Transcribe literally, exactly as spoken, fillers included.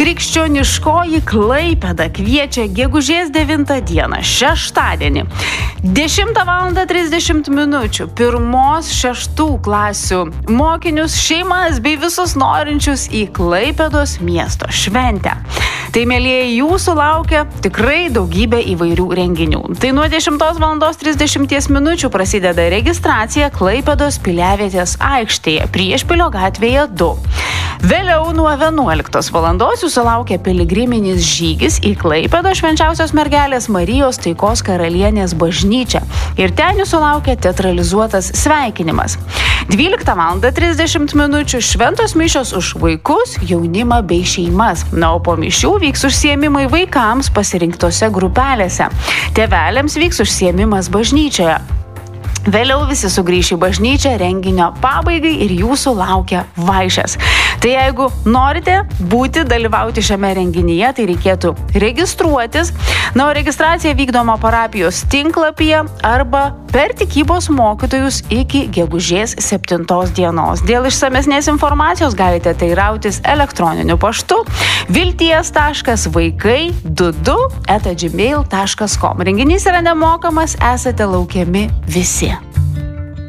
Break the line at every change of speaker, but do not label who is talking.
Krikščioniškoji Klaipėda kviečia gegužės devintą dieną, šeštadienį, dešimtą valandą trisdešimt minučių, pirmos šeštų klasių mokinius, šeimas bei visus norinčius į Klaipėdos miesto šventę. Tai, mielieji, jūsų laukia tikrai daugybė įvairių renginių. Tai nuo dešimtos valandos trisdešimties minučių prasideda registracija Klaipėdos Piliavietės aikštėje, Priešpilio gatvėje du. Vėliau nuo vienuoliktos valandos jūsų laukia piligriminis žygis į Klaipėdos Švenčiausios mergelės Marijos Taikos karalienės bažnyčią. Ir ten jūsų laukia teatralizuotas sveikinimas. dvyliktą valandą trisdešimt minučių šventos mišios už vaikus, jaunimą bei šeimas. Na, o po mišių vyks užsiėmimai vaikams pasirinktose grupelėse. Tėveliams vyks užsiėmimas bažnyčioje. Vėliau visi sugrįš į bažnyčią renginio pabaigai ir jūsų laukia vaišės. Tai jeigu norite būti, dalyvauti šiame renginyje, tai reikėtų registruotis. Na, o registracija vykdoma parapijos tinklapyje arba per tikybos mokytojus iki gegužės septintos dienos. Dėl išsamesnės informacijos galite teirautis elektroniniu paštu vilties taškas vaikai du du eta gmail taškas com. Renginys yra nemokamas, esate laukiami visi.